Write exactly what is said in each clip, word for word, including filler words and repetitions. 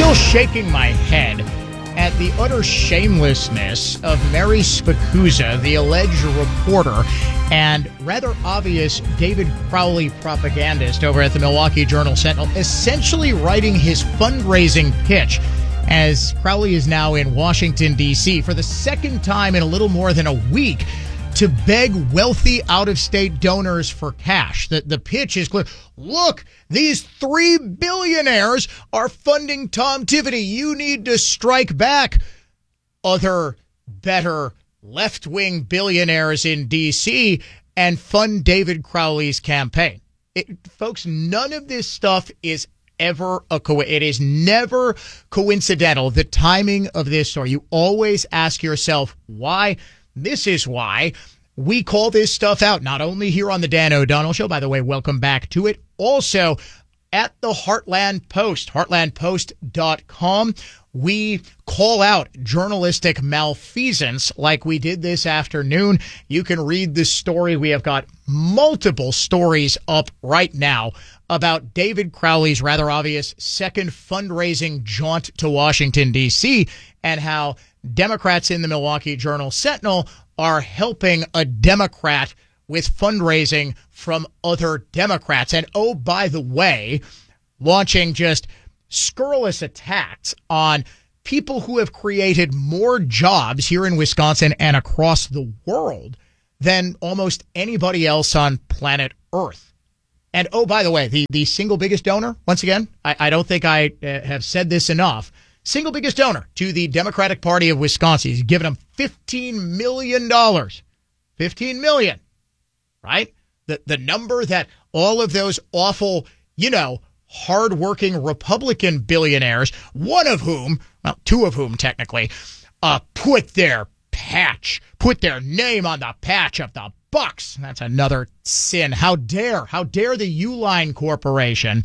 still shaking my head at the utter shamelessness of Mary Spicuzza, the alleged reporter and rather obvious David Crowley propagandist over at the Milwaukee Journal-Sentinel, essentially writing his fundraising pitch as Crowley is now in Washington, D C for the second time in a little more than a week to beg wealthy out-of-state donors for cash. The, the pitch is clear. Look, these three billionaires are funding Tom Tiffany. You need to strike back. Other, better, left-wing billionaires in D C and fund David Crowley's campaign. It, folks, none of this stuff is ever a co- it is never coincidental, the timing of this story. You always ask yourself why. This is why we call this stuff out, not only here on the Dan O'Donnell Show. By the way, welcome back to it. Also at the Heartland Post, heartland post dot com. We call out journalistic malfeasance like we did this afternoon. You can read this story. We have got multiple stories up right now about David Crowley's rather obvious second fundraising jaunt to Washington, D C, and how Democrats in the Milwaukee Journal-Sentinel are helping a Democrat with fundraising from other Democrats. And oh, by the way, launching just scurrilous attacks on people who have created more jobs here in Wisconsin and across the world than almost anybody else on planet Earth. And oh, by the way, the, the single biggest donor, once again, I, I don't think I uh, have said this enough, single biggest donor to the Democratic Party of Wisconsin. He's given them fifteen million dollars. fifteen million dollars, right? The, the number that all of those awful, you know, hardworking Republican billionaires, one of whom, well, two of whom technically, uh, put their patch, put their name on the patch of the Bucks. That's another sin. How dare, how dare the Uline Corporation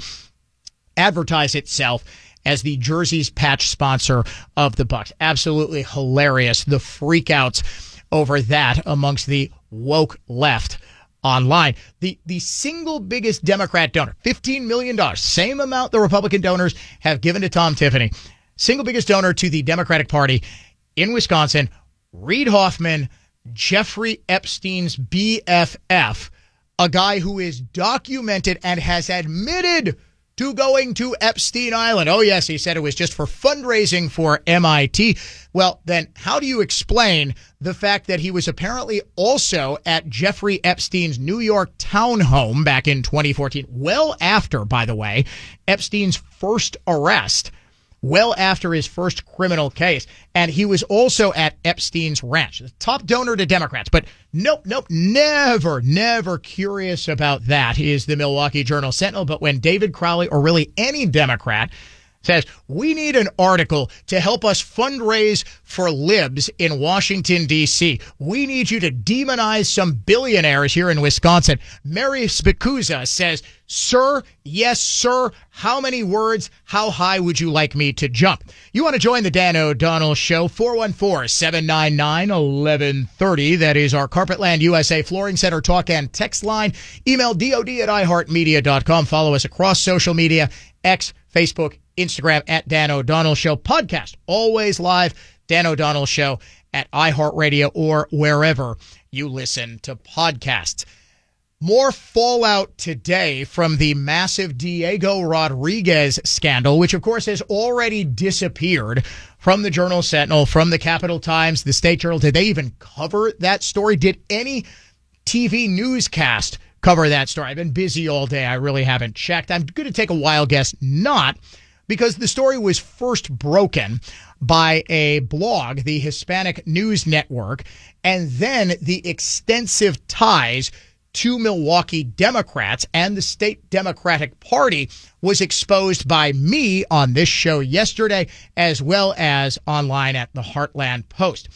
advertise itself as the Jersey's patch sponsor of the Bucks. Absolutely hilarious. The freakouts over that amongst the woke left online. The the single biggest Democrat donor, fifteen million dollars, same amount the Republican donors have given to Tom Tiffany. Single biggest donor to the Democratic Party in Wisconsin, Reid Hoffman, Jeffrey Epstein's B F F, a guy who is documented and has admitted to going to Epstein Island. Oh, yes, he said it was just for fundraising for M I T. Well, then how do you explain the fact that he was apparently also at Jeffrey Epstein's New York townhome back in twenty fourteen, well after, by the way, Epstein's first arrest, well after his first criminal case. And he was also at Epstein's ranch, the top donor to Democrats. But nope, nope, never, never curious about that is the Milwaukee Journal-Sentinel. But when David Crowley, or really any Democrat, says, we need an article to help us fundraise for libs in Washington, D C. We need you to demonize some billionaires here in Wisconsin. Mary Spicuzza says, sir, yes, sir. How many words? How high would you like me to jump? You want to join the Dan O'Donnell Show? four one four, seven nine nine, one one three zero. That is our Carpetland U S A Flooring Center talk and text line. Email dod at iheartmedia dot com. Follow us across social media, X, Facebook, Instagram at Dan O'Donnell Show. Podcast always live, Dan O'Donnell Show at iHeartRadio or wherever you listen to podcasts. More fallout today from the massive Diego Rodriguez scandal, which of course has already disappeared from the Journal-Sentinel, from the Capital Times, the State Journal. Did they even cover that story? Did any T V newscast cover that story? I've been busy all day. I really haven't checked. I'm going to take a wild guess not, because the story was first broken by a blog, the Hispanic News Network, and then the extensive ties to Milwaukee Democrats and the state Democratic Party was exposed by me on this show yesterday, as well as online at the Heartland Post.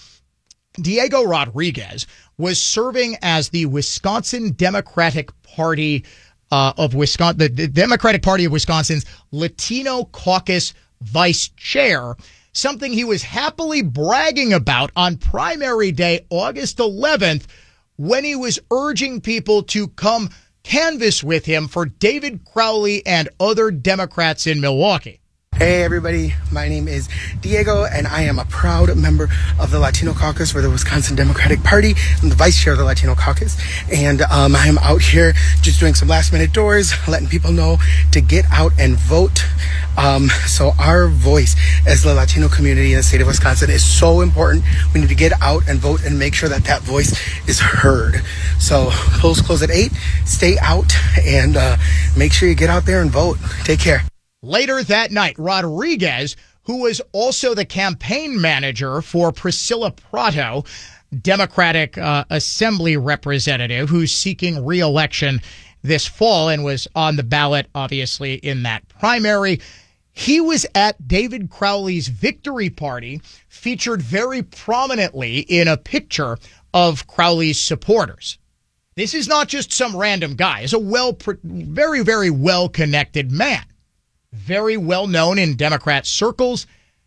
Diego Rodriguez was serving as the Wisconsin Democratic Party uh, of Wisconsin, the, the Democratic Party of Wisconsin's Latino Caucus vice chair, something he was happily bragging about on primary day, August eleventh, when he was urging people to come canvass with him for David Crowley and other Democrats in Milwaukee. Hey everybody, my name is Diego and I am a proud member of the Latino Caucus for the Wisconsin Democratic Party. I'm the vice chair of the Latino Caucus, and um, I am out here just doing some last minute doors, letting people know to get out and vote. Um, so our voice as the Latino community in the state of Wisconsin is so important. We need to get out and vote and make sure that that voice is heard. So polls close at eight, stay out and uh, make sure you get out there and vote. Take care. Later that night, Rodriguez, who was also the campaign manager for Priscilla Prato, Democratic uh, Assembly representative who's seeking re-election this fall and was on the ballot, obviously, in that primary, he was at David Crowley's victory party, featured very prominently in a picture of Crowley's supporters. This is not just some random guy. He's a well, very, very well-connected man. Very well known in Democrat circles,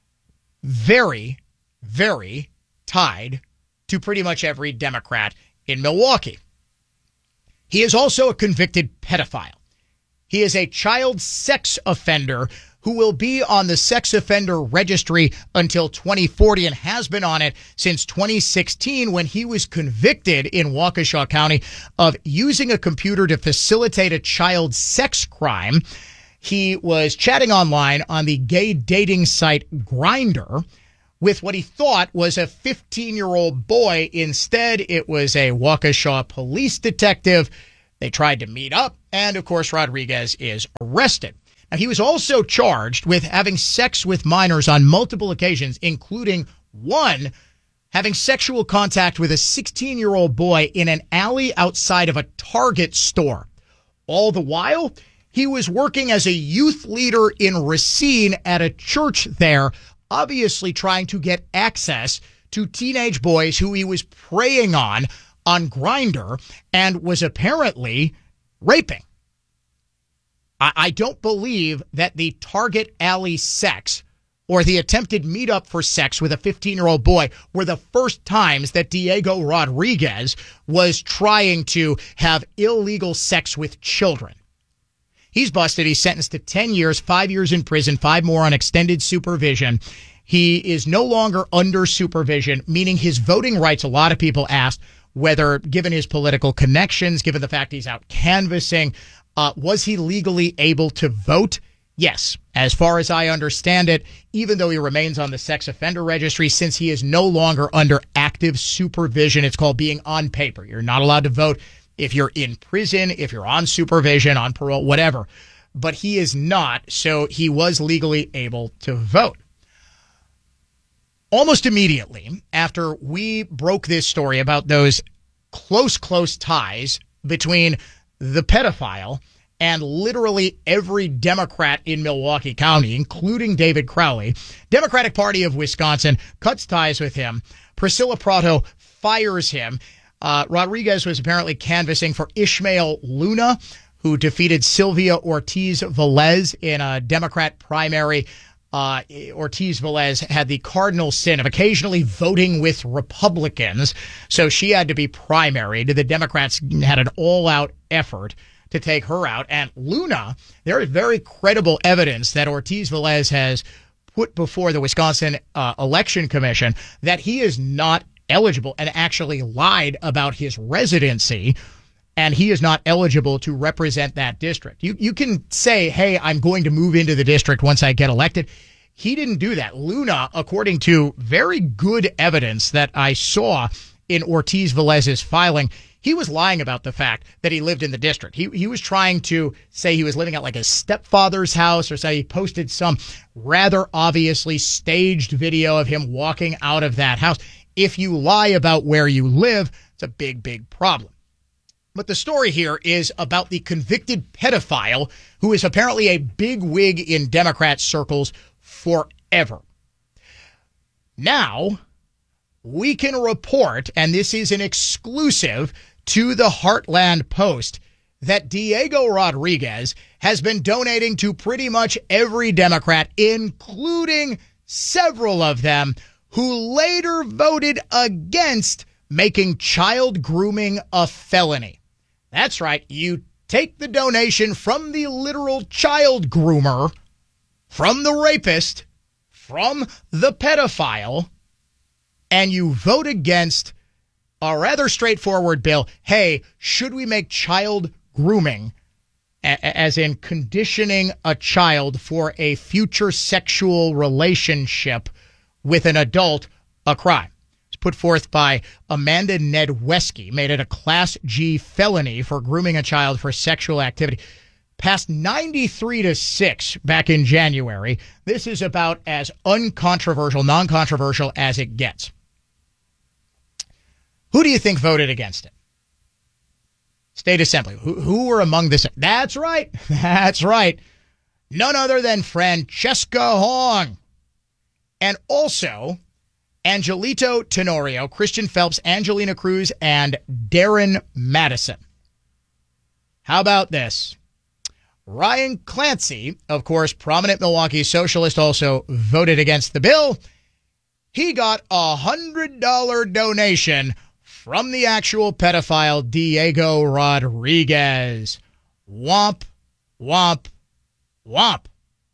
very, very tied to pretty much every Democrat in Milwaukee. He is also a convicted pedophile. He is a child sex offender who will be on the sex offender registry until twenty forty and has been on it since twenty sixteen when he was convicted in Waukesha County of using a computer to facilitate a child sex crime. He was chatting online on the gay dating site Grindr with what he thought was a fifteen-year-old boy. Instead, it was a Waukesha police detective. They tried to meet up, and of course, Rodriguez is arrested. Now, he was also charged with having sex with minors on multiple occasions, including one having sexual contact with a sixteen-year-old boy in an alley outside of a Target store. All the while, he was working as a youth leader in Racine at a church there, obviously trying to get access to teenage boys who he was preying on on Grindr and was apparently raping. I, I don't believe that the Target alley sex or the attempted meetup for sex with a fifteen-year-old boy were the first times that Diego Rodriguez was trying to have illegal sex with children. He's busted. He's sentenced to ten years, five years in prison, five more on extended supervision. He is no longer under supervision, meaning his voting rights. A lot of people asked whether, given his political connections, given the fact he's out canvassing, uh, was he legally able to vote? Yes. As far as I understand it, even though he remains on the sex offender registry, since he is no longer under active supervision, it's called being on paper. You're not allowed to vote if you're in prison, if you're on supervision, on parole, whatever. But he is not, so he was legally able to vote. Almost immediately after we broke this story about those close, close ties between the pedophile and literally every Democrat in Milwaukee County, including David Crowley, Democratic Party of Wisconsin cuts ties with him. Priscilla Prato fires him. Uh, Rodriguez was apparently canvassing for Ishmael Luna, who defeated Sylvia Ortiz-Velez in a Democrat primary. Uh, Ortiz-Velez had the cardinal sin of occasionally voting with Republicans, so she had to be primaried. The Democrats had an all-out effort to take her out. And Luna, there is very credible evidence that Ortiz-Velez has put before the Wisconsin uh, Election Commission that he is not eligible and actually lied about his residency, and he is not eligible to represent that district. You you can say, hey, I'm going to move into the district once I get elected. He didn't do that. Luna, according to very good evidence that I saw in Ortiz-Velez's filing, he was lying about the fact that he lived in the district. He he was trying to say he was living at like his stepfather's house, or say he posted some rather obviously staged video of him walking out of that house. If you lie about where you live, it's a big, big problem. But the story here is about the convicted pedophile who is apparently a big wig in Democrat circles forever. Now, we can report, and this is an exclusive to the Heartland Post, that Diego Rodriguez has been donating to pretty much every Democrat, including several of them who later voted against making child grooming a felony. That's right. You take the donation from the literal child groomer from the rapist, from the pedophile, and you vote against a rather straightforward bill. Hey, should we make child grooming, a- as in conditioning a child for a future sexual relationship with an adult, a crime? It's put forth by Amanda Nedweski, made it a Class G felony for grooming a child for sexual activity. Passed ninety-three to six back in January. This is about as uncontroversial, non-controversial as it gets. Who do you think voted against it? State Assembly. Who, who were among this? That's right. That's right. None other than Francesca Hong. And also Angelito Tenorio, Christian Phelps, Angelina Cruz, and Darren Madison. How about this? Ryan Clancy, of course, prominent Milwaukee socialist, also voted against the bill. He got a one hundred dollars donation from the actual pedophile Diego Rodriguez. Womp, womp, womp.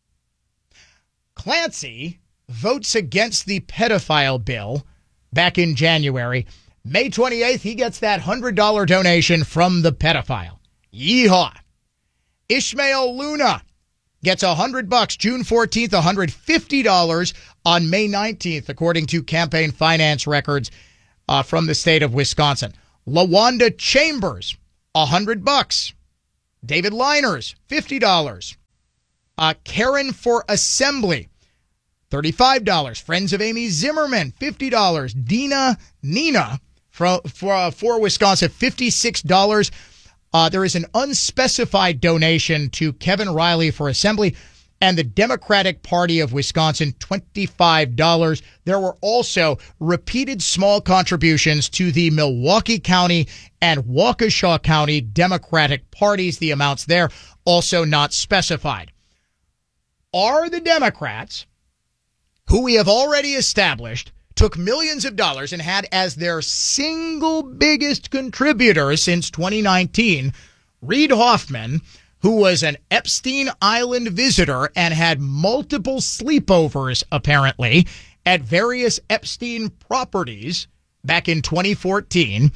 Clancy votes against the pedophile bill back in January. May twenty-eighth, he gets that one hundred dollars donation from the pedophile. Yeehaw. Ishmael Luna gets one hundred bucks June fourteenth, one hundred fifty dollars on May nineteenth, according to campaign finance records uh, from the state of Wisconsin. LaWanda Chambers, one hundred bucks. David Liners, fifty dollars. Uh, Karen for Assembly, thirty-five dollars. Friends of Amy Zimmerman, fifty dollars. Dina Nina for, for, uh, for Wisconsin, fifty-six dollars. Uh, there is an unspecified donation to Kevin Riley for Assembly and the Democratic Party of Wisconsin, twenty-five dollars. There were also repeated small contributions to the Milwaukee County and Waukesha County Democratic parties. The amounts there also not specified. Are the Democrats, who we have already established, took millions of dollars and had as their single biggest contributor since twenty nineteen, Reid Hoffman, who was an Epstein Island visitor and had multiple sleepovers, apparently, at various Epstein properties back in twenty fourteen.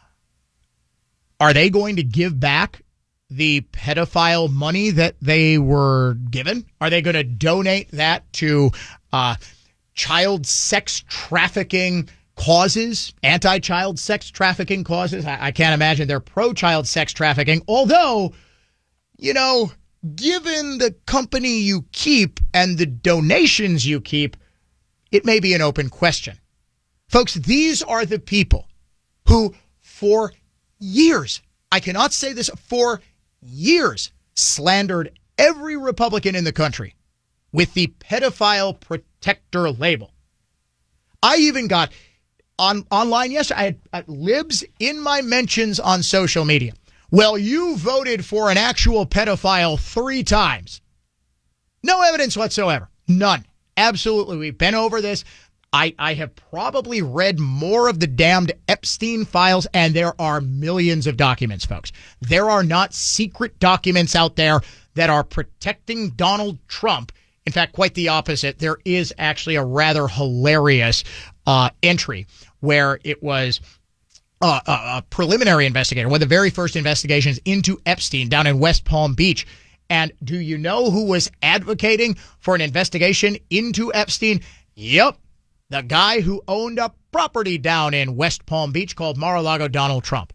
Are they going to give back the pedophile money that they were given? Are they going to donate that to uh child sex trafficking causes, anti-child sex trafficking causes? I, I can't imagine they're pro-child sex trafficking, although, you know, given the company you keep and the donations you keep, it may be an open question. Folks, these are the people who, for years, I cannot say this, for years, slandered every Republican in the country with the pedophile protector label. I even got on online yesterday, I had uh, libs in my mentions on social media. Well, you voted for an actual pedophile three times. No evidence whatsoever. None. Absolutely. We've been over this. I, I have probably read more of the damned Epstein files, and there are millions of documents, folks. There are not secret documents out there that are protecting Donald Trump. In fact, quite the opposite. There is actually a rather hilarious uh, entry where it was uh, a, a preliminary investigator, one of the very first investigations into Epstein down in West Palm Beach. And do you know who was advocating for an investigation into Epstein? Yep, the guy who owned a property down in West Palm Beach called Mar-a-Lago, Donald Trump.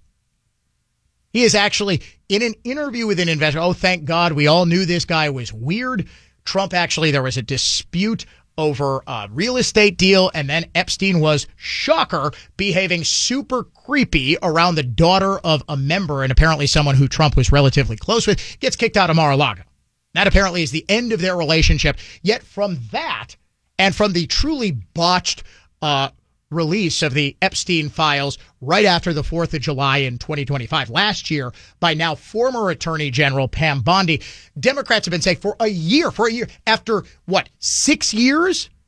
He is actually in an interview with an investor. Oh, thank God, we all knew this guy was weird. Trump, actually, there was a dispute over a real estate deal, and then Epstein was, shocker, behaving super creepy around the daughter of a member, and apparently someone who Trump was relatively close with, gets kicked out of Mar-a-Lago. That apparently is the end of their relationship. Yet from that, and from the truly botched uh, release of the Epstein files right after the fourth of July in twenty twenty-five, last year, by now former Attorney General Pam Bondi, Democrats have been saying for a year, for a year, after what, six years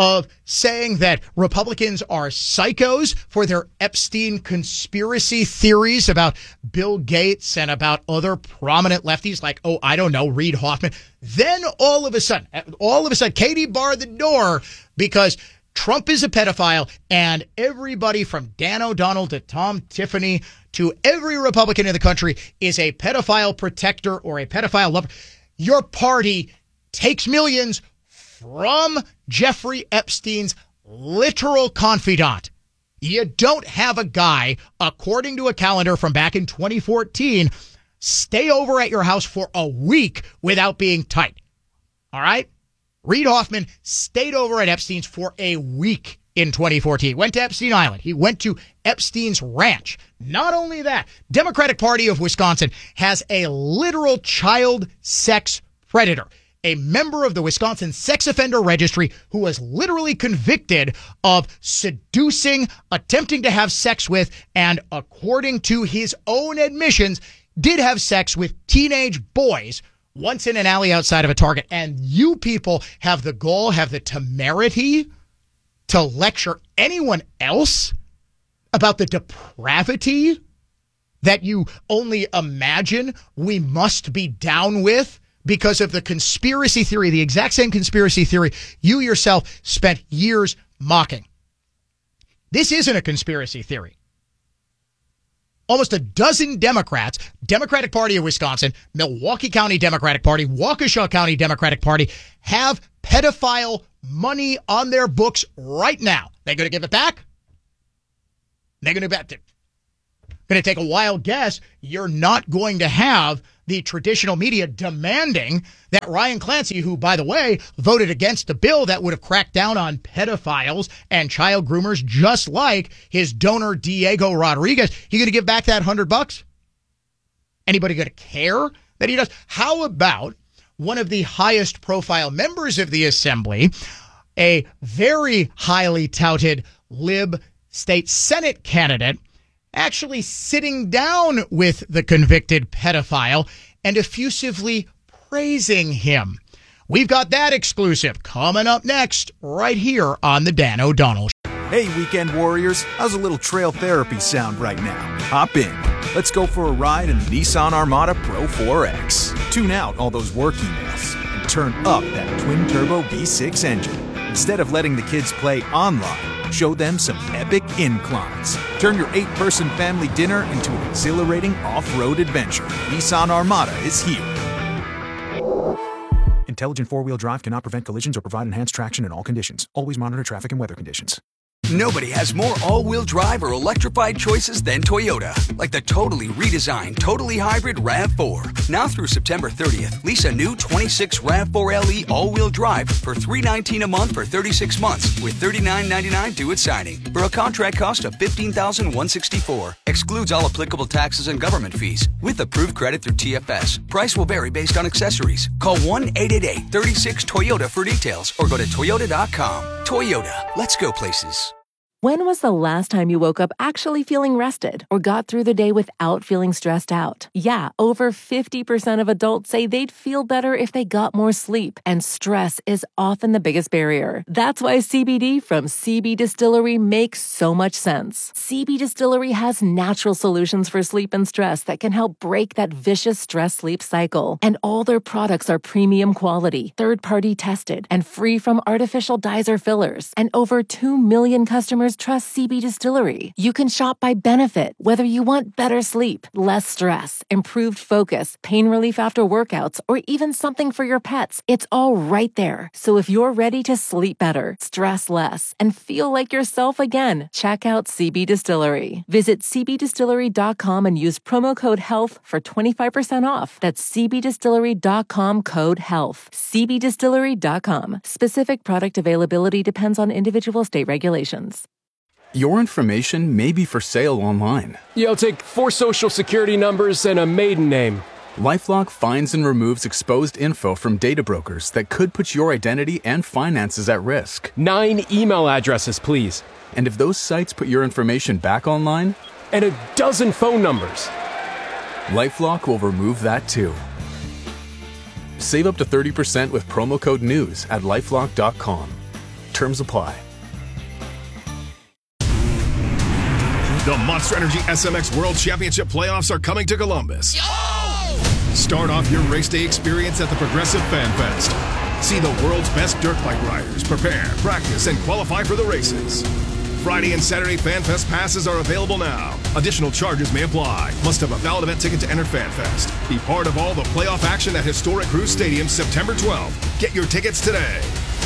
of saying that Republicans are psychos for their Epstein conspiracy theories about Bill Gates and about other prominent lefties like, oh, I don't know, Reid Hoffman. Then all of a sudden, all of a sudden, Katie barred the door because Trump is a pedophile, and everybody from Dan O'Donnell to Tom Tiffany to every Republican in the country is a pedophile protector or a pedophile lover. Your party takes millions from Jeffrey Epstein's literal confidant. You don't have a guy, according to a calendar from back in twenty fourteen, stay over at your house for a week without being tight. All right? Reid Hoffman stayed over at Epstein's for a week in twenty fourteen. Went to Epstein Island. He went to Epstein's ranch. Not only that, Democratic Party of Wisconsin has a literal child sex predator, a member of the Wisconsin Sex Offender Registry who was literally convicted of seducing, attempting to have sex with, and according to his own admissions, did have sex with teenage boys once in an alley outside of a Target. And you people have the gall, have the temerity to lecture anyone else about the depravity that you only imagine we must be down with because of the conspiracy theory, the exact same conspiracy theory you yourself spent years mocking. This isn't a conspiracy theory. Almost a dozen Democrats, Democratic Party of Wisconsin, Milwaukee County Democratic Party, Waukesha County Democratic Party, have pedophile money on their books right now. They're going to give it back? They're going to bet it. Going to take a wild guess. You're not going to have the traditional media demanding that Ryan Clancy, who, by the way, voted against a bill that would have cracked down on pedophiles and child groomers, just like his donor Diego Rodriguez, he going to give back that hundred bucks? Anybody going to care that he does? How about one of the highest profile members of the assembly, a very highly touted lib state Senate candidate, actually sitting down with the convicted pedophile and effusively praising him? We've got that exclusive coming up next right here on the Dan O'Donnell Show. Hey, weekend warriors, how's a little trail therapy sound right now? Hop in. Let's go for a ride in the Nissan Armada Pro four X. Tune out all those work emails and turn up that twin-turbo V six engine. Instead of letting the kids play online, show them some epic inclines. Turn your eight-person family dinner into an exhilarating off-road adventure. Nissan Armada is here. Intelligent four-wheel drive cannot prevent collisions or provide enhanced traction in all conditions. Always monitor traffic and weather conditions. Nobody has more all-wheel drive or electrified choices than Toyota. Like the totally redesigned, totally hybrid RAV four. Now through September thirtieth, lease a new twenty-six RAV four L E all-wheel drive for three hundred nineteen dollars a month for thirty-six months with thirty-nine ninety-nine due at signing for a contract cost of fifteen thousand one hundred sixty-four dollars. Excludes all applicable taxes and government fees. With approved credit through T F S. Price will vary based on accessories. Call one eight eight eight, three six, Toyota for details or go to toyota dot com. Toyota, let's go places. When was the last time you woke up actually feeling rested or got through the day without feeling stressed out? Yeah, over fifty percent of adults say they'd feel better if they got more sleep, and stress is often the biggest barrier. That's why C B D from C B Distillery makes so much sense. C B Distillery has natural solutions for sleep and stress that can help break that vicious stress-sleep cycle. And all their products are premium quality, third-party tested, and free from artificial dyes or fillers. And over two million customers trust C B Distillery. You can shop by benefit, whether you want better sleep, less stress, improved focus, pain relief after workouts, or even something for your pets. It's all right there. So if you're ready to sleep better, stress less, and feel like yourself again, check out C B Distillery. Visit c b distillery dot com and use promo code HEALTH for twenty-five percent off. That's c b distillery dot com code HEALTH. c b distillery dot com. Specific product availability depends on individual state regulations. Your information may be for sale online. Yeah, I'll take four social security numbers and a maiden name. LifeLock finds and removes exposed info from data brokers that could put your identity and finances at risk. Nine email addresses, please. And if those sites put your information back online? And a dozen phone numbers. LifeLock will remove that too. Save up to thirty percent with promo code NEWS at lifelock dot com. Terms apply. The Monster Energy S M X World Championship playoffs are coming to Columbus. Start off your race day experience at the Progressive Fan Fest. See the world's best dirt bike riders prepare, practice, and qualify for the races. Friday and Saturday Fan Fest passes are available now. Additional charges may apply. Must have a valid event ticket to enter Fan Fest. Be part of all the playoff action at historic Cruise Stadium September twelfth. Get your tickets today.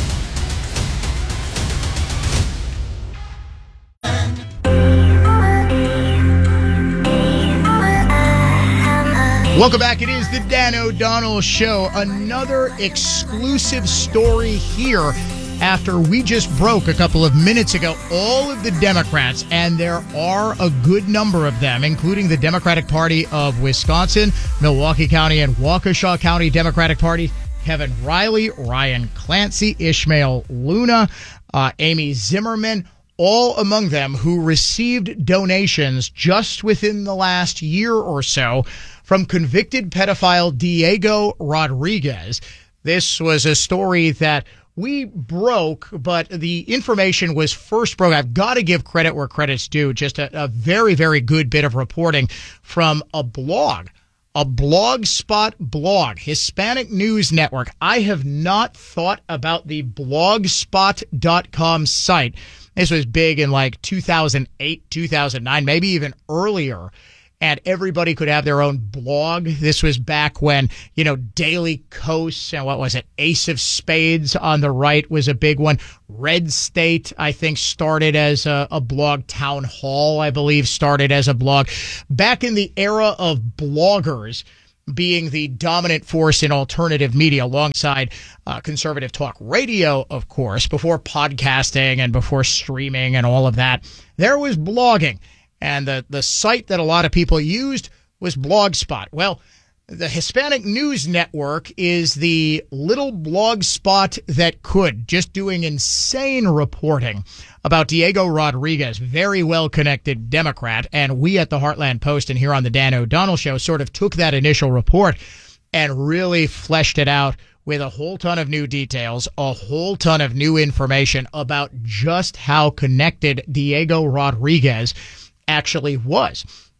Welcome back. It is the Dan O'Donnell Show. Another exclusive story here after we just broke a couple of minutes ago all of the Democrats, and there are a good number of them, including the Democratic Party of Wisconsin, Milwaukee County and Waukesha County Democratic Party, Kevin Riley, Ryan Clancy, Ishmael Luna, uh, Amy Zimmerman, all among them who received donations just within the last year or so from convicted pedophile Diego Rodriguez. This was a story that we broke, but the information was first broke. I've got to give credit where credit's due. Just a, a very, very good bit of reporting from a blog, a Blogspot blog, Hispanic News Network. I have not thought about the blogspot dot com site. This was big in like two thousand eight, two thousand nine, maybe even earlier. And everybody could have their own blog. This was back when, you know, Daily Kos and what was it? Ace of Spades on the right was a big one. Red State, I think, started as a, a blog. Town Hall, I believe, started as a blog. Back in the era of bloggers being the dominant force in alternative media alongside uh, conservative talk radio, of course, before podcasting and before streaming and all of that, there was blogging. And the, the site that a lot of people used was Blogspot. Well, the Hispanic News Network is the little blog spot that could, just doing insane reporting about Diego Rodriguez, very well-connected Democrat. And we at the Heartland Post and here on the Dan O'Donnell Show sort of took that initial report and really fleshed it out with a whole ton of new details, a whole ton of new information about just how connected Diego Rodriguez actually was.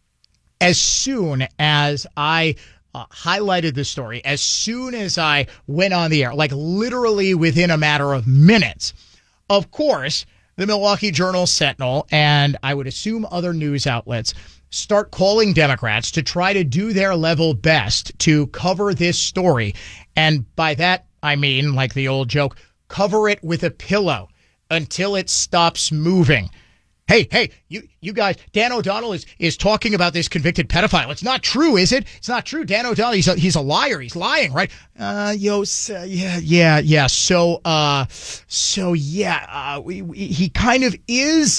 As soon as I uh, highlighted the story, as soon as I went on the air, like literally within a matter of minutes, of course, the Milwaukee Journal-Sentinel, and I would assume other news outlets, start calling Democrats to try to do their level best to cover this story. And by that, I mean, like the old joke, cover it with a pillow until it stops moving. Hey, hey, you you guys, Dan O'Donnell is, is talking about this convicted pedophile. It's not true, is it? It's not true. Dan O'Donnell, he's a, he's a liar. He's lying, right? Uh, yo, uh, yeah, yeah, yeah. So, uh, so yeah, uh, we, we, he kind of is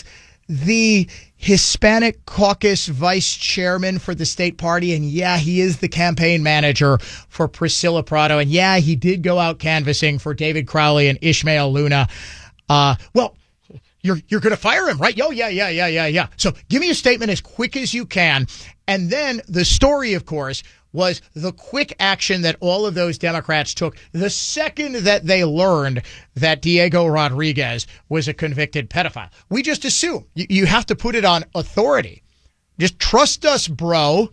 the Hispanic caucus vice chairman for the state party. And yeah, he is the campaign manager for Priscilla Prado. And yeah, he did go out canvassing for David Crowley and Ishmael Luna. Uh, well, You're you're going to fire him, right? Oh, yeah, yeah, yeah, yeah, yeah. So give me a statement as quick as you can. And then the story, of course, was the quick action that all of those Democrats took the second that they learned that Diego Rodriguez was a convicted pedophile. We just assume. You, you have to put it on authority. Just trust us, bro.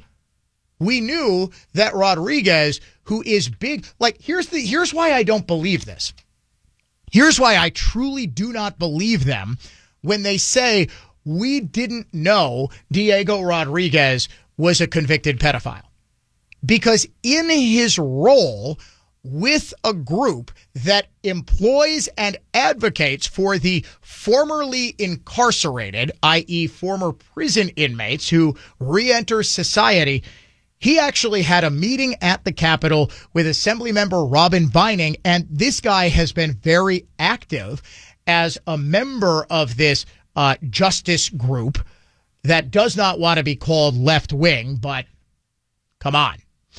We knew that Rodriguez, who is big, like, here's the here's why I don't believe this. Here's why I truly do not believe them when they say we didn't know Diego Rodriguez was a convicted pedophile. Because in his role with a group that employs and advocates for the formerly incarcerated, that is former prison inmates who re-enter society, he actually had a meeting at the Capitol with Assemblymember Robin Vining, and this guy has been very active as a member of this uh, justice group that does not want to be called left-wing, but come on.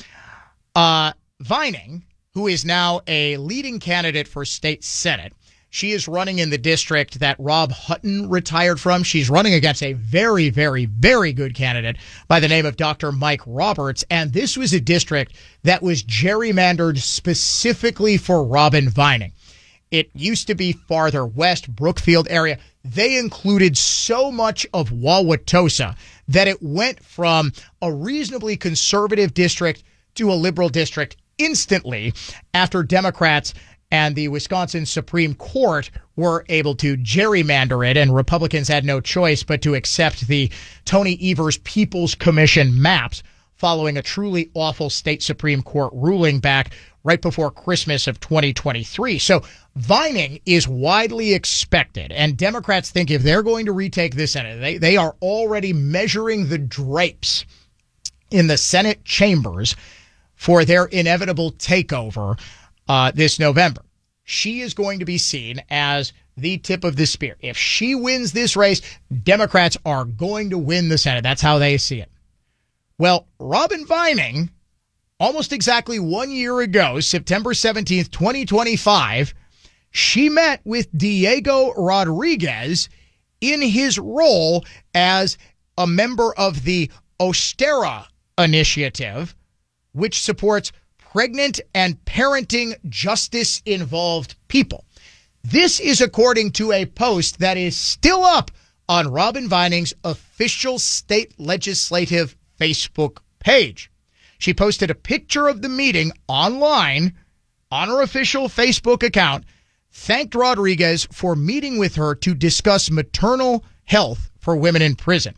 Uh, Vining, who is now a leading candidate for state senate, she is running in the district that Rob Hutton retired from. She's running against a very, very, very good candidate by the name of Doctor Mike Roberts. And this was a district that was gerrymandered specifically for Robin Vining. It used to be farther west, Brookfield area. They included so much of Wauwatosa that it went from a reasonably conservative district to a liberal district instantly after Democrats and the Wisconsin Supreme Court were able to gerrymander it, and Republicans had no choice but to accept the Tony Evers People's Commission maps following a truly awful state Supreme Court ruling back right before Christmas of twenty twenty-three. So Vining is widely expected, and Democrats think if they're going to retake the Senate, they, they are already measuring the drapes in the Senate chambers for their inevitable takeover uh, this November. She is going to be seen as the tip of the spear. If she wins this race, Democrats are going to win the Senate. That's how they see it. Well, Robin Vining, almost exactly one year ago, September seventeenth, twenty twenty-five, she met with Diego Rodriguez in his role as a member of the Ostera Initiative, which supports pregnant and parenting justice-involved people. This is according to a post that is still up on Robin Vining's official state legislative Facebook page. She posted a picture of the meeting online on her official Facebook account, thanked Rodriguez for meeting with her to discuss maternal health for women in prison.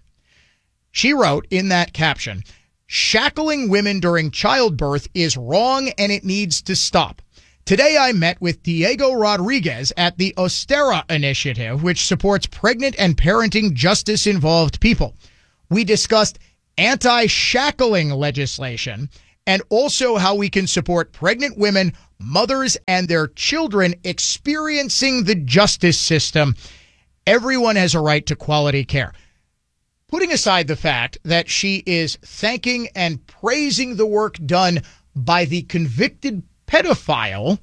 She wrote in that caption, "Shackling women during childbirth is wrong and it needs to stop. Today I met with Diego Rodriguez at the Ostera Initiative, which supports pregnant and parenting justice-involved people. We discussed anti-shackling legislation and also how we can support pregnant women, mothers, and their children experiencing the justice system. Everyone has a right to quality care." Putting aside the fact that she is thanking and praising the work done by the convicted pedophile,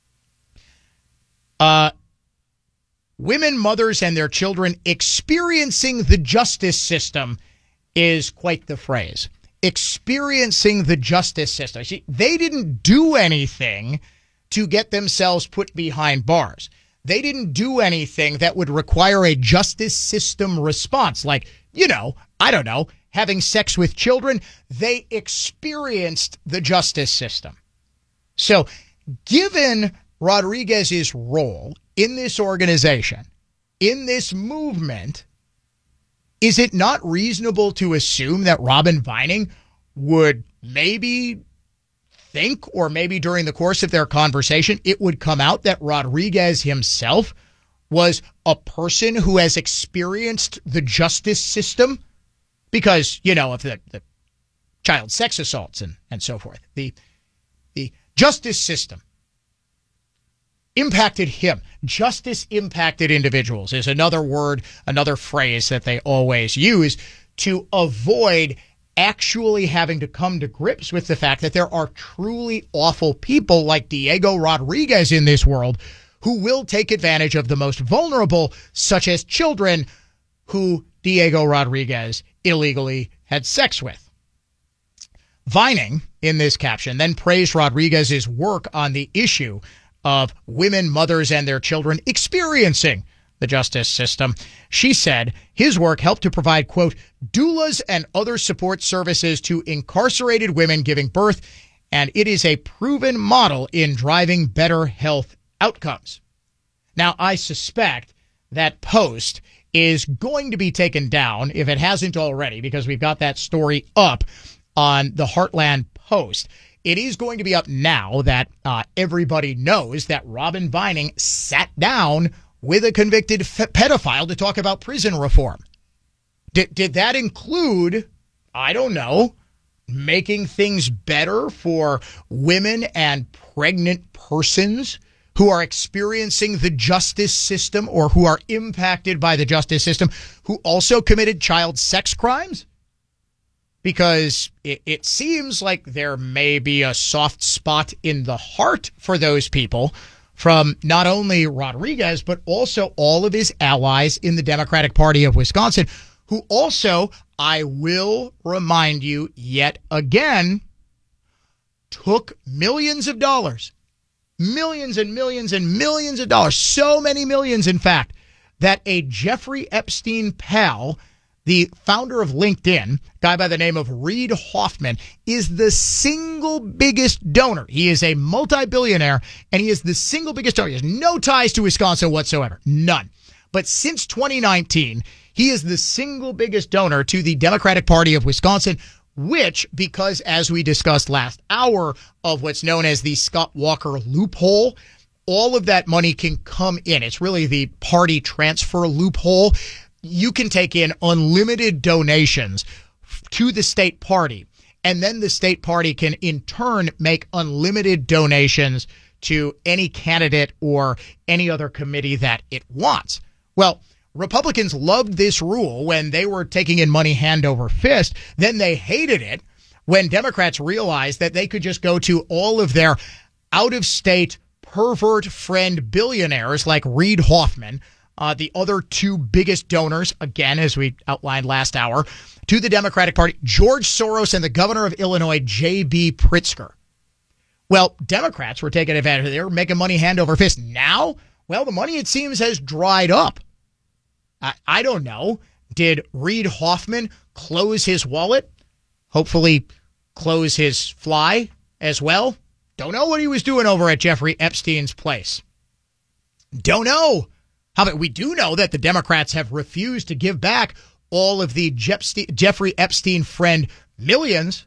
uh, women, mothers, and their children experiencing the justice system is quite the phrase. Experiencing the justice system. See, they didn't do anything to get themselves put behind bars. They didn't do anything that would require a justice system response, like, you know, I don't know, having sex with children. They experienced the justice system. So given Rodriguez's role in this organization, in this movement, is it not reasonable to assume that Robin Vining would maybe think, or maybe during the course of their conversation, it would come out that Rodriguez himself was a person who has experienced the justice system because, you know, of the, the child sex assaults and, and so forth. The, the justice system impacted him. Justice impacted individuals is another word, another phrase that they always use to avoid actually having to come to grips with the fact that there are truly awful people like Diego Rodriguez in this world who will take advantage of the most vulnerable, such as children who Diego Rodriguez illegally had sex with. Vining, in this caption, then praised Rodriguez's work on the issue of women, mothers, and their children experiencing the justice system. She said his work helped to provide, quote, doulas and other support services to incarcerated women giving birth, and it is a proven model in driving better health outcomes. Now, I suspect that post is going to be taken down, if it hasn't already, because we've got that story up on the Heartland Post. It is going to be up now that uh, everybody knows that Robin Vining sat down with a convicted f- pedophile to talk about prison reform. Did, did that include, I don't know, making things better for women and pregnant persons who are experiencing the justice system or who are impacted by the justice system, who also committed child sex crimes? Because it, it seems like there may be a soft spot in the heart for those people from not only Rodriguez, but also all of his allies in the Democratic Party of Wisconsin, who also, I will remind you yet again, took millions of dollars millions and millions and millions of dollars, so many millions, in fact, that a Jeffrey Epstein pal, the founder of LinkedIn, a guy by the name of Reid Hoffman, is the single biggest donor. He is a multi-billionaire, and he is the single biggest donor. He has no ties to Wisconsin whatsoever. None. But since twenty nineteen, he is the single biggest donor to the Democratic Party of Wisconsin, which, because as we discussed last hour of what's known as the Scott Walker loophole, all of that money can come in. It's really the party transfer loophole. You can take in unlimited donations to the state party, and then the state party can in turn make unlimited donations to any candidate or any other committee that it wants. Well, Republicans loved this rule when they were taking in money hand over fist. Then they hated it when Democrats realized that they could just go to all of their out-of-state pervert friend billionaires like Reid Hoffman, uh, the other two biggest donors, again, as we outlined last hour, to the Democratic Party, George Soros and the governor of Illinois, J B Pritzker. Well, Democrats were taking advantage of it. They were making money hand over fist. Now, well, the money, it seems, has dried up. I, I don't know. Did Reid Hoffman close his wallet? Hopefully close his fly as well? Don't know what he was doing over at Jeffrey Epstein's place. Don't know. How about we do know that the Democrats have refused to give back all of the Jepste- Jeffrey Epstein friend millions.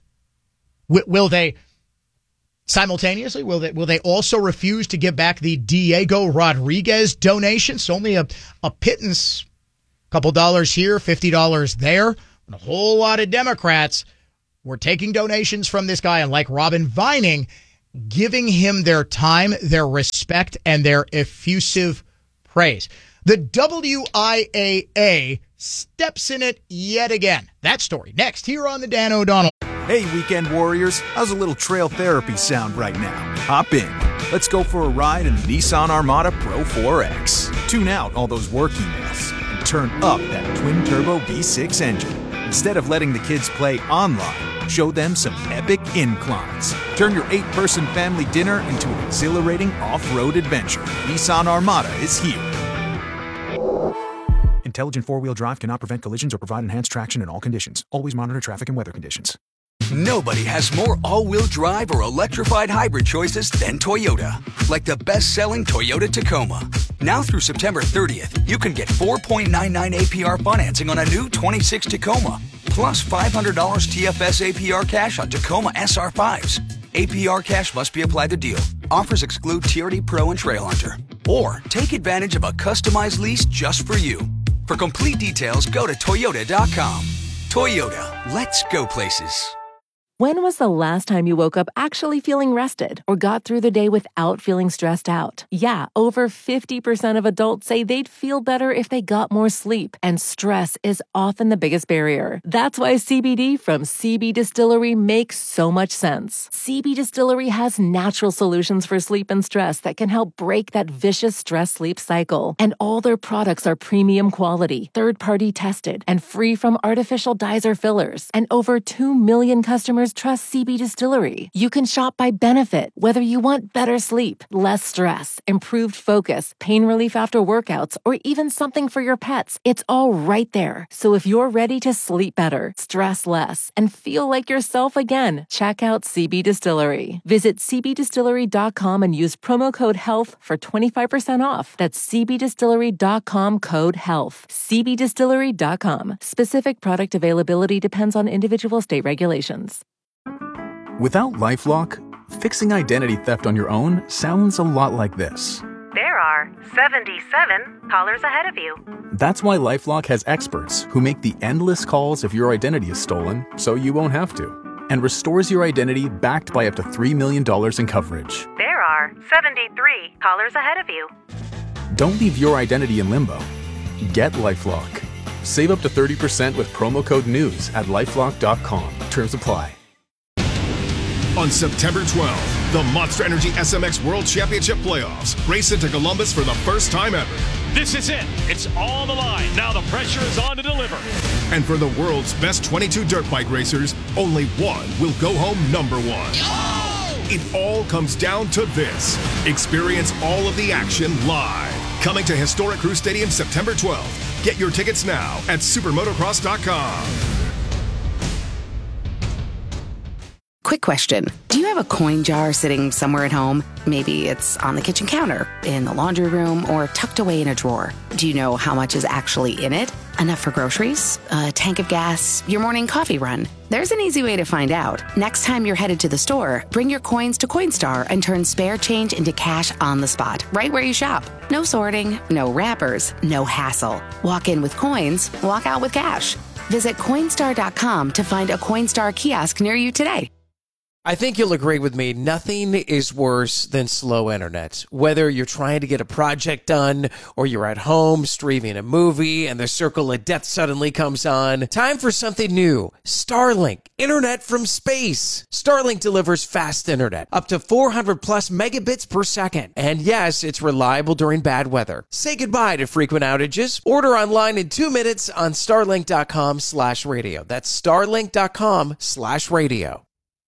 W- will they simultaneously, will they will they also refuse to give back the Diego Rodriguez donations? Only a, a pittance, a couple dollars here, fifty dollars there. And a whole lot of Democrats were taking donations from this guy, and like Robin Vining, giving him their time, their respect, and their effusive praise. The W I A A steps in it yet again. That story next here on the Dan O'Donnell. Hey, weekend warriors, how's a little trail therapy sound right now? Hop in. Let's go for a ride in the Nissan Armada Pro four X. Tune out all those work emails and turn up that twin-turbo V six engine. Instead of letting the kids play online, show them some epic inclines. Turn your eight-person family dinner into an exhilarating off-road adventure. Nissan Armada is here. Intelligent four-wheel drive cannot prevent collisions or provide enhanced traction in all conditions. Always monitor traffic and weather conditions. Nobody has more all-wheel drive or electrified hybrid choices than Toyota. Like the best-selling Toyota Tacoma. Now through September thirtieth, you can get four point nine nine A P R financing on a new twenty-six Tacoma. Plus five hundred dollars T F S A P R cash on Tacoma S R fives. A P R cash must be applied to deal. Offers exclude T R D Pro and Trail Hunter. Or take advantage of a customized lease just for you. For complete details, go to Toyota dot com. Toyota, let's go places. When was the last time you woke up actually feeling rested or got through the day without feeling stressed out? Yeah, over fifty percent of adults say they'd feel better if they got more sleep, and stress is often the biggest barrier. That's why C B D from C B Distillery makes so much sense. C B Distillery has natural solutions for sleep and stress that can help break that vicious stress-sleep cycle. And all their products are premium quality, third-party tested, and free from artificial dyes or fillers. And over two million customers trust C B Distillery. You can shop by benefit, whether you want better sleep, less stress, improved focus, pain relief after workouts, or even something for your pets. It's all right there. So if you're ready to sleep better, stress less, and feel like yourself again, check out C B Distillery. Visit C B distillery dot com and use promo code HEALTH for twenty-five percent off. That's C B distillery dot com code HEALTH. C B distillery dot com. Specific product availability depends on individual state regulations. Without LifeLock, fixing identity theft on your own sounds a lot like this. There are seventy-seven callers ahead of you. That's why LifeLock has experts who make the endless calls if your identity is stolen, so you won't have to, and restores your identity backed by up to three million dollars in coverage. There are seventy-three callers ahead of you. Don't leave your identity in limbo. Get LifeLock. Save up to thirty percent with promo code NEWS at lifelock dot com. Terms apply. On September twelfth, the Monster Energy S M X World Championship Playoffs race into Columbus for the first time ever. This is it. It's on the line. Now the pressure is on to deliver. And for the world's best twenty-two dirt bike racers, only one will go home number one. Oh! It all comes down to this. Experience all of the action live. Coming to Historic Crew Stadium September twelfth. Get your tickets now at supermotocross dot com. Quick question. Do you have a coin jar sitting somewhere at home? Maybe it's on the kitchen counter, in the laundry room, or tucked away in a drawer. Do you know how much is actually in it? Enough for groceries? A tank of gas? Your morning coffee run? There's an easy way to find out. Next time you're headed to the store, bring your coins to Coinstar and turn spare change into cash on the spot, right where you shop. No sorting, no wrappers, no hassle. Walk in with coins, walk out with cash. Visit Coinstar dot com to find a Coinstar kiosk near you today. I think you'll agree with me. Nothing is worse than slow internet. Whether you're trying to get a project done or you're at home streaming a movie and the circle of death suddenly comes on. Time for something new. Starlink. Internet from space. Starlink delivers fast internet. Up to four hundred plus megabits per second. And yes, it's reliable during bad weather. Say goodbye to frequent outages. Order online in two minutes on starlink dot com slash radio. That's starlink dot com slash radio.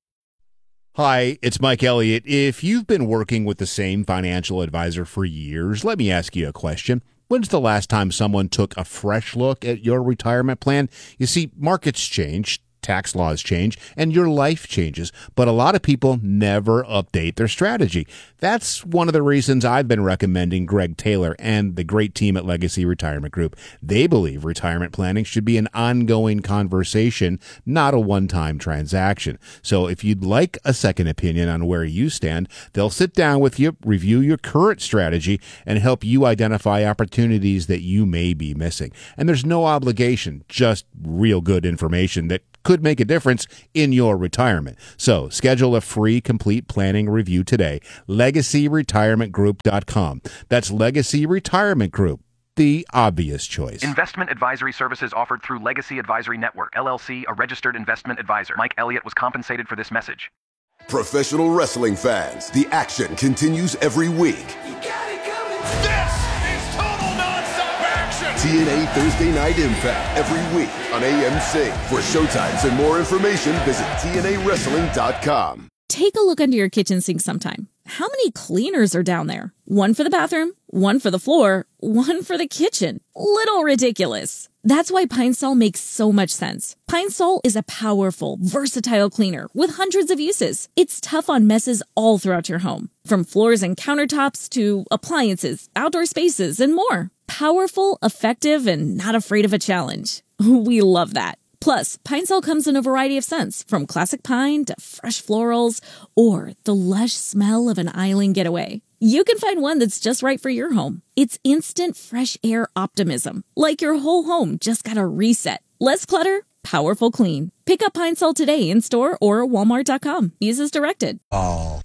Hi, it's Mike Elliott. If you've been working with the same financial advisor for years, let me ask you a question. When's the last time someone took a fresh look at your retirement plan? You see, markets change, tax laws change, and your life changes, but a lot of people never update their strategy. That's one of the reasons I've been recommending Greg Taylor and the great team at Legacy Retirement Group. They believe retirement planning should be an ongoing conversation, not a one-time transaction. So if you'd like a second opinion on where you stand, they'll sit down with you, review your current strategy, and help you identify opportunities that you may be missing. And there's no obligation, just real good information that could make a difference in your retirement. So schedule a free complete planning review today. legacy retirement group dot com. That's Legacy Retirement Group, the obvious choice. Investment advisory services offered through Legacy Advisory Network, L L C, a registered investment advisor. Mike Elliott was compensated for this message. Professional wrestling fans, the action continues every week. You got it coming. This is total nonstop action. T N A Thursday Night Impact every week on A M C. For showtimes and more information, visit T N A wrestling dot com. Take a look under your kitchen sink sometime. How many cleaners are down there? One for the bathroom, one for the floor, one for the kitchen. Little ridiculous. That's why Pine Sol makes so much sense. Pine Sol is a powerful, versatile cleaner with hundreds of uses. It's tough on messes all throughout your home, from floors and countertops to appliances, outdoor spaces, and more. Powerful, effective, and not afraid of a challenge. We love that. Plus, Pine Sol comes in a variety of scents, from classic pine to fresh florals or the lush smell of an island getaway. You can find one that's just right for your home. It's instant fresh air optimism, like your whole home just got a reset. Less clutter, powerful clean. Pick up Pine Sol today in store or walmart dot com. Use as directed. Oh.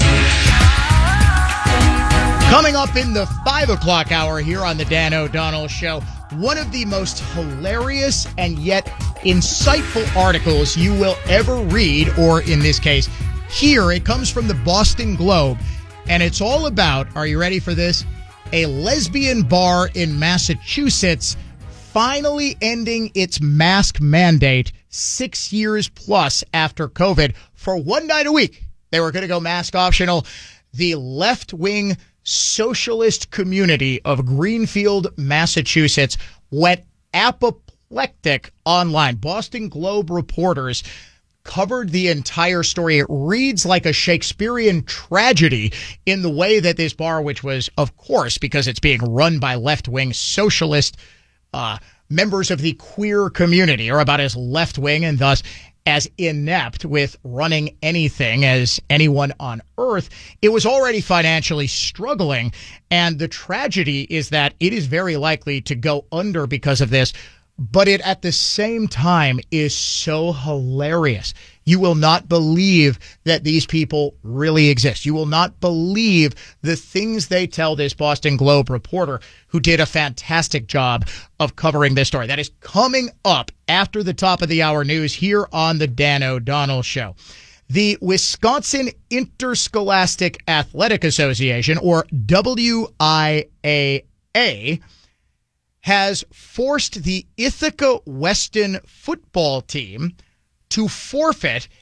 Coming up in the five o'clock hour here on the Dan O'Donnell Show, one of the most hilarious and yet insightful articles you will ever read, or in this case, hear. It comes from the Boston Globe, and it's all about, are you ready for this? A lesbian bar in Massachusetts finally ending its mask mandate six years plus after COVID for one night a week. They were going to go mask optional. The left-wing socialist community of Greenfield, Massachusetts went apoplectic online. Boston Globe reporters covered the entire story. It reads like a Shakespearean tragedy in the way that this bar, which was, of course, because it's being run by left-wing socialist uh, members of the queer community, are about as left-wing and thus as inept with running anything as anyone on earth. It was already financially struggling, and the tragedy is that it is very likely to go under because of this, but it at the same time is so hilarious. You will not believe that these people really exist. You will not believe the things they tell this Boston Globe reporter, who did a fantastic job of covering this story. That is coming up after the top of the hour news here on the Dan O'Donnell Show. The Wisconsin Interscholastic Athletic Association, or W I A A, has forced the Ithaca Weston football team to forfeit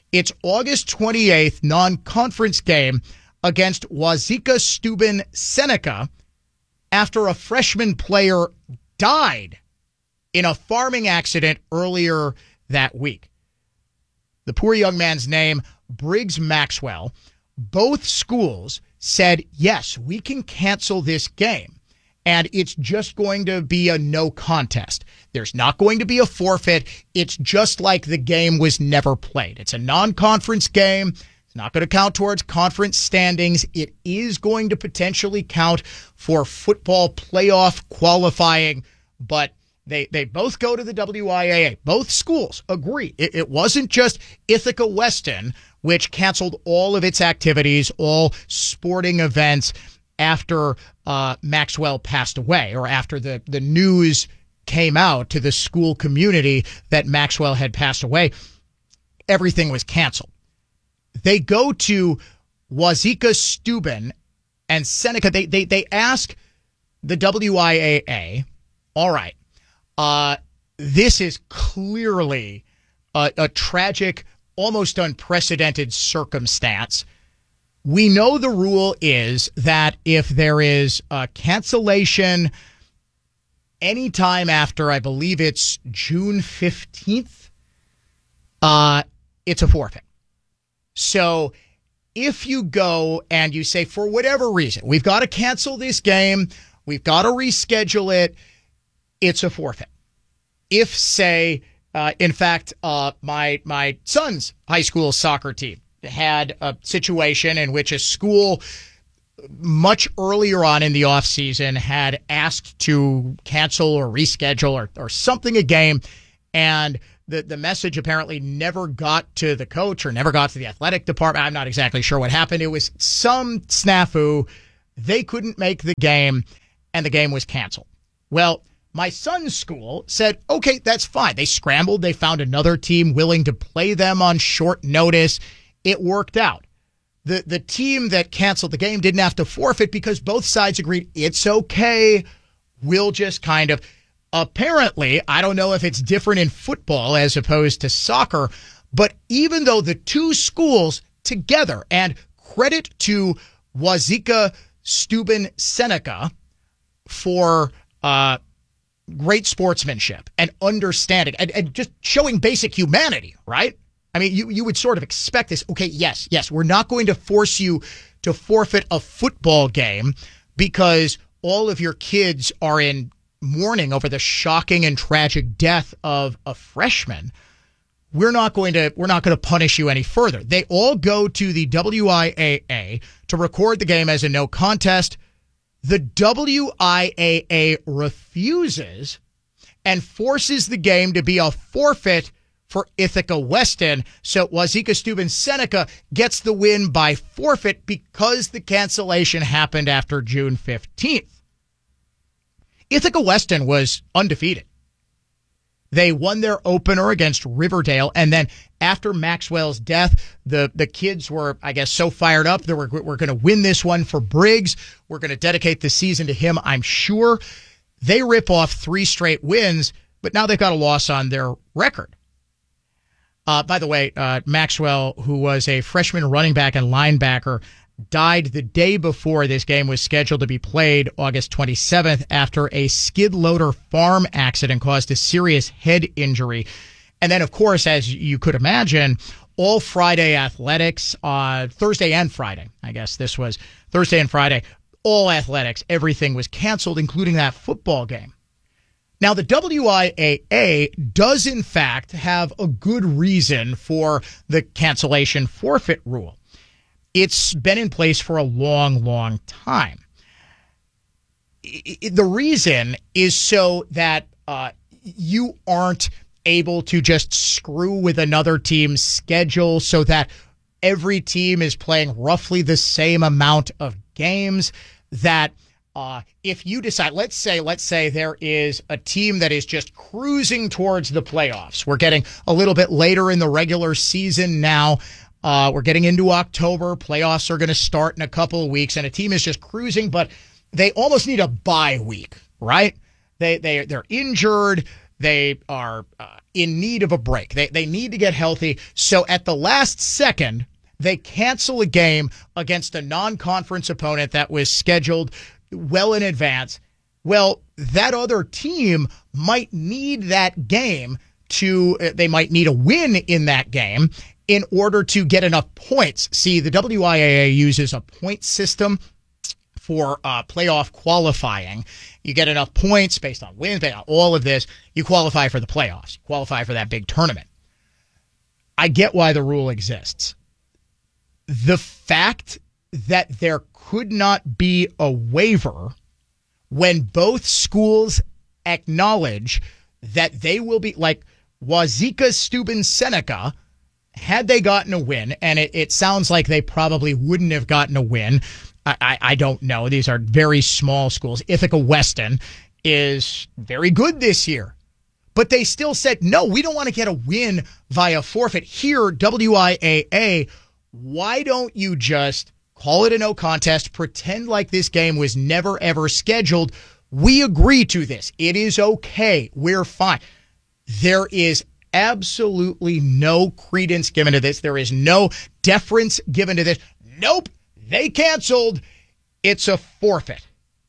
its August twenty-eighth non-conference game against Wazeeka Steuben Seneca after a freshman player died in a farming accident earlier that week. The poor young man's name, Briggs Maxwell. Both schools said, yes, we can cancel this game, and it's just going to be a no contest. There's not going to be a forfeit. It's just like the game was never played. It's a non-conference game. It's not going to count towards conference standings. It is going to potentially count for football playoff qualifying, but They they both go to the W I A A. Both schools agree. It, it wasn't just Ithaca Weston, which canceled all of its activities, all sporting events after uh, Maxwell passed away, or after the, the news came out to the school community that Maxwell had passed away. Everything was canceled. They go to Wazeeka Steuben and Seneca. They, they, they ask the W I A A, all right, Uh, this is clearly a, a tragic, almost unprecedented circumstance. We know the rule is that if there is a cancellation anytime after, I believe it's June fifteenth, uh, it's a forfeit. So if you go and you say, for whatever reason, we've got to cancel this game, we've got to reschedule it, it's a forfeit. If, say, uh, in fact, uh, my my son's high school soccer team had a situation in which a school much earlier on in the offseason had asked to cancel or reschedule or, or something a game, and the, the message apparently never got to the coach or never got to the athletic department. I'm not exactly sure what happened. It was some snafu. They couldn't make the game, and the game was canceled. Well, my son's school said, okay, that's fine. They scrambled. They found another team willing to play them on short notice. It worked out. The the team that canceled the game didn't have to forfeit because both sides agreed it's okay. We'll just kind of, apparently, I don't know if it's different in football as opposed to soccer, but even though the two schools together, and credit to Wazeeka Steuben Seneca for uh, great sportsmanship and understanding and, and just showing basic humanity, right? I mean, you, you would sort of expect this. Okay, yes, yes, we're not going to force you to forfeit a football game because all of your kids are in mourning over the shocking and tragic death of a freshman. We're not going to we're not going to punish you any further. They all go to the W I A A to record the game as a no contest. The W I A A refuses and forces the game to be a forfeit for Ithaca Weston. So Wazeeka Steuben Seneca gets the win by forfeit because the cancellation happened after June fifteenth. Ithaca Weston was undefeated. They won their opener against Riverdale, and then after Maxwell's death, the, the kids were, I guess, so fired up that we're, we're going to win this one for Briggs. We're going to dedicate the season to him, I'm sure. They rip off three straight wins, but now they've got a loss on their record. Uh, by the way, uh, Maxwell, who was a freshman running back and linebacker, died the day before this game was scheduled to be played, August twenty-seventh, after a skid loader farm accident caused a serious head injury. And then, of course, as you could imagine, all Friday athletics, uh, Thursday and Friday, I guess this was Thursday and Friday, all athletics, everything was canceled, including that football game. Now, the W I A A does, in fact, have a good reason for the cancellation forfeit rule. It's been in place for a long, long time. The reason is so that uh, you aren't able to just screw with another team's schedule so that every team is playing roughly the same amount of games, that Uh, if you decide, let's say, let's say there is a team that is just cruising towards the playoffs. We're getting a little bit later in the regular season now. Uh, we're getting into October. Playoffs are going to start in a couple of weeks, and a team is just cruising, but they almost need a bye week, right? They they they're injured. They are uh, in need of a break. They they need to get healthy. So at the last second, they cancel a game against a non-conference opponent that was scheduled well in advance. Well, that other team might need that game to, uh, they might need a win in that game in order to get enough points. See, the W I A A uses a point system for uh, playoff qualifying. You get enough points based on wins, based on all of this. You qualify for the playoffs. You qualify for that big tournament. I get why the rule exists. The fact that there could not be a waiver when both schools acknowledge that they will be, like Wazeeka Steuben Seneca, had they gotten a win, and it, it sounds like they probably wouldn't have gotten a win. I, I, I don't know. These are very small schools. Ithaca Weston is very good this year. But they still said, no, we don't want to get a win via forfeit. Here, W I A A, why don't you just call it a no contest, pretend like this game was never, ever scheduled? We agree to this. It is okay. We're fine. There is absolutely no credence given to this. There is no deference given to this. Nope. They canceled. It's a forfeit.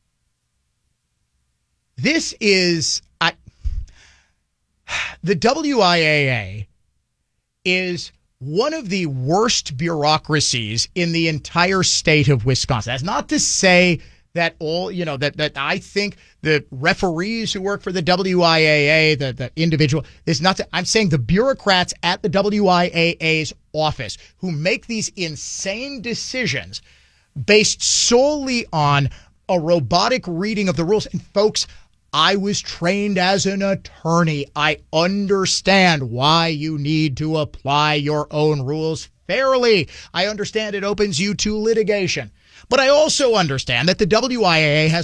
This is... I, the W I A A is one of the worst bureaucracies in the entire state of Wisconsin. That's not to say that all, you know, that, that I think the referees who work for the W I A A, the, the individual, is not to, I'm saying the bureaucrats at the W I A A's office who make these insane decisions based solely on a robotic reading of the rules. And folks, I was trained as an attorney. I understand why you need to apply your own rules fairly. I understand it opens you to litigation. But I also understand that the W I A A has